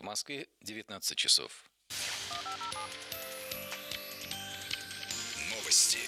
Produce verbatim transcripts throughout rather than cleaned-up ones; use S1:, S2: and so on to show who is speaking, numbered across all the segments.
S1: Москве девятнадцать часов.
S2: Новости.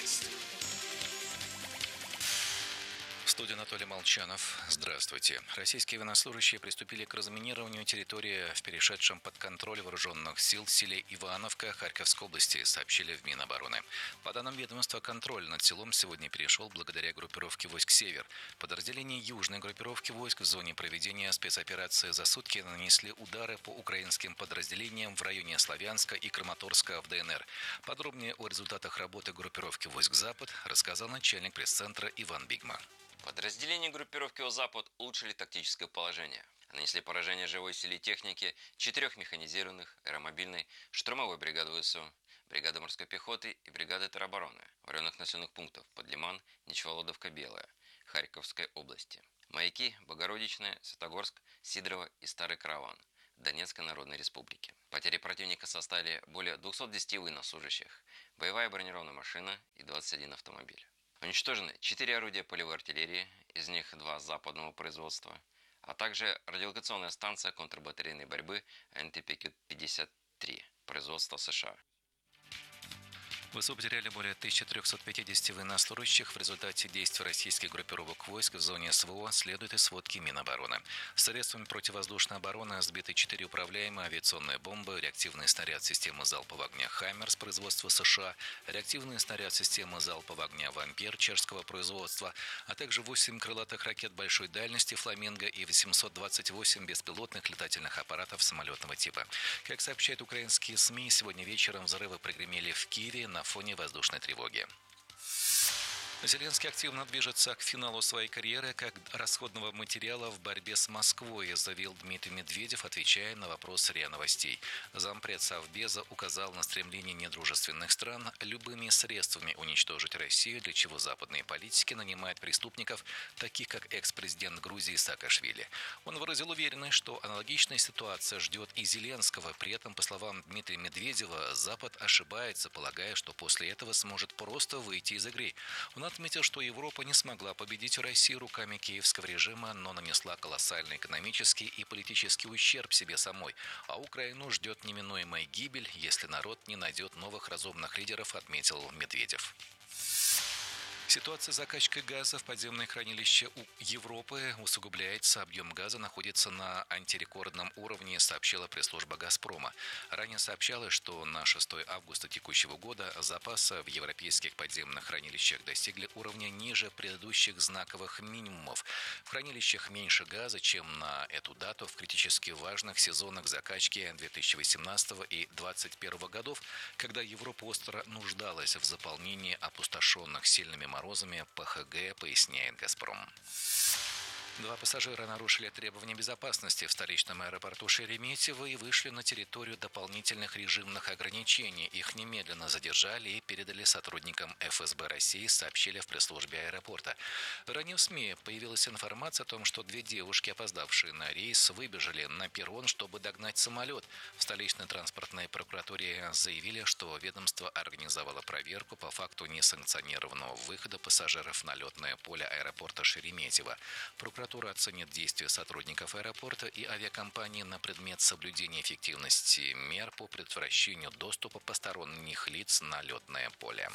S1: В студии Анатолий Молчанов. Здравствуйте. Российские военнослужащие приступили к разминированию территории в перешедшем под контроль вооруженных сил в селе Ивановка Харьковской области, сообщили в Минобороны. По данным ведомства, контроль над селом сегодня перешел благодаря группировке войск «Север». Подразделения южной группировки войск в зоне проведения спецоперации за сутки нанесли удары по украинским подразделениям в районе Славянска и Краматорска в ДНР. Подробнее о результатах работы группировки войск «Запад» рассказал начальник пресс-центра Иван Бигма.
S3: Подразделения группировки «Запад» улучшили тактическое положение. Нанесли поражение живой силе техники четырех механизированных, аэромобильной, штурмовой бригады ВСУ, бригады морской пехоты и бригады теробороны в районах населенных пунктов Подлиман, Нечволодовка, Белая, Харьковской области, Маяки, Богородичная, Святогорск, Сидорово и Старый Караван Донецкой Народной Республики. Потери противника составили более двухсот десяти военнослужащих, боевая бронированная машина и двадцать один автомобиль. Уничтожены четыре орудия полевой артиллерии, из них два западного производства, а также радиолокационная станция контрбатарейной борьбы эн тэ пэ кью пятьдесят три производства США.
S1: ВСУ потеряли более тысячи трёхсот пятидесяти военнослужащих в результате действий российских группировок войск в зоне СВО, следует из сводки Минобороны. Средствами противовоздушной обороны сбиты четыре управляемые авиационные бомбы, реактивный снаряд системы залпового огня «Хаммер» с производства США, реактивный снаряд системы залпового огня «Вампир» чешского производства, а также восемь крылатых ракет большой дальности «Фламинго» и восемьсот двадцать восемь беспилотных летательных аппаратов самолетного типа. Как сообщают украинские СМИ, сегодня вечером взрывы прогремели в Киеве на фоне воздушной тревоги. Зеленский активно движется к финалу своей карьеры как расходного материала в борьбе с Москвой, заявил Дмитрий Медведев, отвечая на вопрос РИА Новостей. Зампред Совбеза указал на стремление недружественных стран любыми средствами уничтожить Россию, для чего западные политики нанимают преступников, таких как экс-президент Грузии Саакашвили. Он выразил уверенность, что аналогичная ситуация ждет и Зеленского. При этом, по словам Дмитрия Медведева, Запад ошибается, полагая, что после этого сможет просто выйти из игры. Он отметил, что Европа не смогла победить Россию руками киевского режима, но нанесла колоссальный экономический и политический ущерб себе самой, а Украину ждет неминуемая гибель, если народ не найдет новых разумных лидеров, отметил Медведев. Ситуация с закачкой газа в подземное хранилище у Европы усугубляется. Объем газа находится на антирекордном уровне, сообщила пресс-служба «Газпрома». Ранее сообщалось, что на шестое августа текущего года запасы в европейских подземных хранилищах достигли уровня ниже предыдущих знаковых минимумов. В хранилищах меньше газа, чем на эту дату в критически важных сезонах закачки две тысячи восемнадцатого и две тысячи двадцать первого годов, когда Европа остро нуждалась в заполнении опустошенных сильными морозами морозами ПХГ, поясняет «Газпром». Два пассажира нарушили требования безопасности в столичном аэропорту Шереметьево и вышли на территорию дополнительных режимных ограничений. Их немедленно задержали и передали сотрудникам эф эс бэ России, сообщили в пресс-службе аэропорта. Ранее в СМИ появилась информация о том, что две девушки, опоздавшие на рейс, выбежали на перрон, чтобы догнать самолет. В столичной транспортной прокуратуре заявили, что ведомство организовало проверку по факту несанкционированного выхода пассажиров на летное поле аэропорта Шереметьево. Прокуратура оценит действия сотрудников аэропорта и авиакомпании на предмет соблюдения эффективности мер по предотвращению доступа посторонних лиц на летное поле.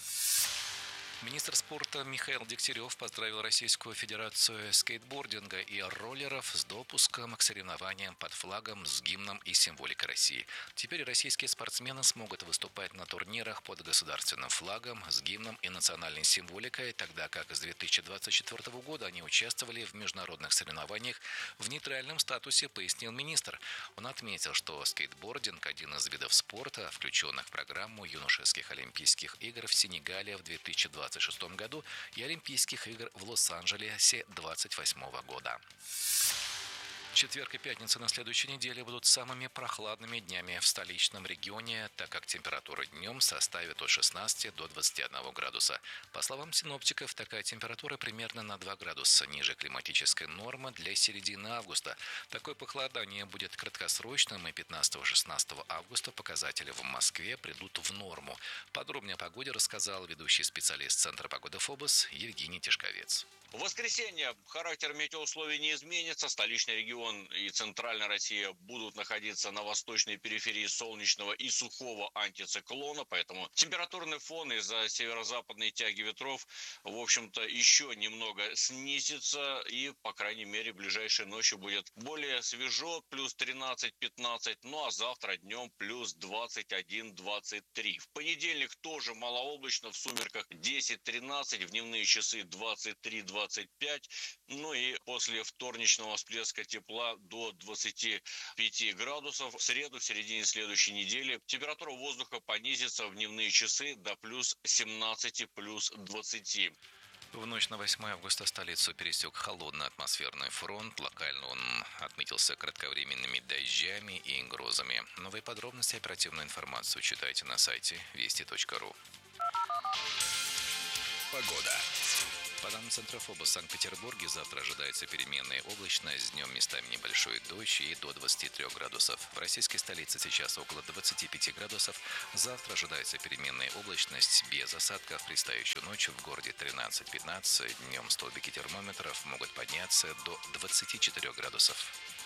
S1: Министр спорта Михаил Дегтярев поздравил Российскую Федерацию скейтбординга и роллеров с допуском к соревнованиям под флагом с гимном и символикой России. Теперь российские спортсмены смогут выступать на турнирах под государственным флагом с гимном и национальной символикой, тогда как с две тысячи двадцать четвёртого года они участвовали в международных соревнованиях в нейтральном статусе, пояснил министр. Он отметил, что скейтбординг – один из видов спорта, включенных в программу юношеских Олимпийских игр в Сенегале в две тысячи двадцать шестом году и Олимпийских игр в Лос-Анджелесе две тысячи двадцать восьмого года. Четверг и пятница на следующей неделе будут самыми прохладными днями в столичном регионе, так как температура днем составит от шестнадцати до двадцати одного градуса. По словам синоптиков, такая температура примерно на два градуса ниже климатической нормы для середины августа. Такое похолодание будет краткосрочным, и пятнадцатого-шестнадцатого августа показатели в Москве придут в норму. Подробнее о погоде рассказал ведущий специалист Центра погоды ФОБОС Евгений Тишковец.
S4: В воскресенье характер метеоусловий не изменится. Столичный регион
S2: регион и центральная Россия будут находиться на восточной периферии солнечного и сухого антициклона, поэтому температурный фон из-за северо-западной тяги ветров, в общем-то, еще немного снизится, и, по крайней мере, ближайшей ночью будет более свежо, плюс тринадцать-пятнадцать, ну а завтра днем плюс двадцать один - двадцать три. В понедельник тоже малооблачно, в сумерках десять-тринадцать, в дневные часы двадцать три - двадцать пять, ну и после вторничного всплеска тепла до двадцати пяти градусов. В среду, в середине следующей недели, температура воздуха понизится в дневные часы до плюс семнадцати, плюс двадцати.
S1: В ночь на восьмое августа столицу пересек холодный атмосферный фронт. Локально он отметился кратковременными дождями и грозами. Новые подробности и оперативную информацию читайте на сайте вести точка ру. Погода. По данным Центрофоба, в Санкт-Петербурге завтра ожидается переменная облачность, днем местами небольшой дождь и до двадцати трёх градусов. В российской столице сейчас около двадцати пяти градусов. Завтра ожидается переменная облачность без осадков. Предстоящую ночь в городе тринадцать-пятнадцать. Днем столбики термометров могут подняться до двадцати четырёх градусов.